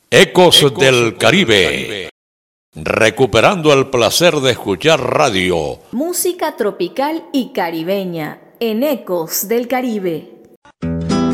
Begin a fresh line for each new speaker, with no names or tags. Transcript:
Ecos del Caribe. Recuperando el placer de escuchar radio.
Música tropical y caribeña en Ecos del Caribe.